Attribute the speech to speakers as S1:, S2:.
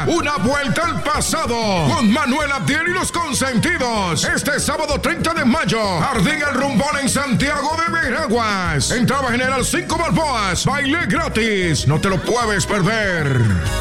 S1: presenta Una Vuelta al Pasado con Manuel Abdiel y los Consentidos. Este sábado 30 de mayo, Jardín El Rumbón en Santiago de Veraguas. Entrada general 5 balboas. Baile gratis. No te lo puedes perder.